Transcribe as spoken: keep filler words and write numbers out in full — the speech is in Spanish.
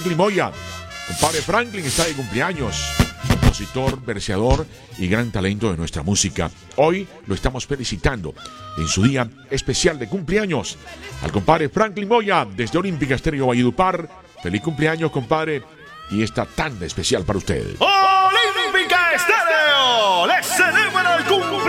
Franklin Moya. Compadre Franklin está de cumpleaños. Compositor, verseador y gran talento de nuestra música. Hoy lo estamos felicitando en su día especial de cumpleaños al compadre Franklin Moya desde Olímpica Estéreo Valledupar. Feliz cumpleaños, compadre, y esta tanda especial para usted. Olímpica Estéreo les celebra el cumpleaños.